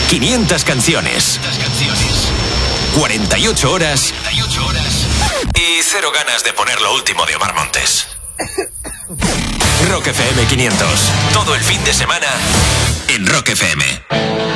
500 canciones. 48 horas. Y 0 ganas de poner lo último de Omar Montes. Rock FM 500. Todo el fin de semana en Rock FM.